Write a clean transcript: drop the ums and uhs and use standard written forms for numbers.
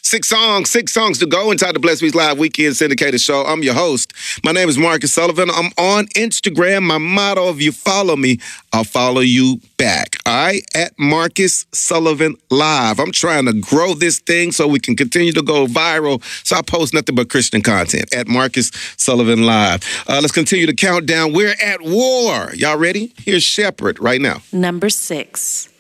Six songs to go inside the Blessed Beats Live Weekend Syndicated Show. I'm your host. My name is Marcus Sullivan. I'm on Instagram. My motto, if you follow me, I'll follow you back. All right? At Marcus Sullivan Live. I'm trying to grow this thing so we can continue to go viral. So I post nothing but Christian content at Marcus Sullivan Live. Let's continue the countdown. We're at war. Y'all ready? Here's Shepherd right now. Number 6.